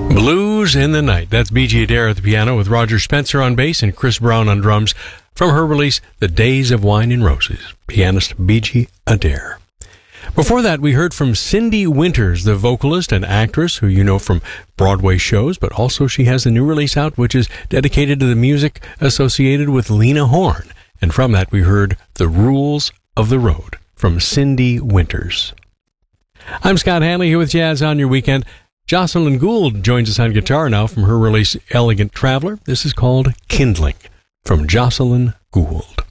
Blues in the Night. That's B.G. Adair at the piano with Roger Spencer on bass and Chris Brown on drums from her release, The Days of Wine and Roses, pianist B.G. Adair. Before that, we heard from Cindy Winters, the vocalist and actress who you know from Broadway shows, but also she has a new release out which is dedicated to the music associated with Lena Horne. And from that, we heard The Rules of the Road from Cindy Winters. I'm Scott Hanley here with Jazz on Your Weekend. Jocelyn Gould joins us on guitar now from her release Elegant Traveler. This is called Kindling from Jocelyn Gould.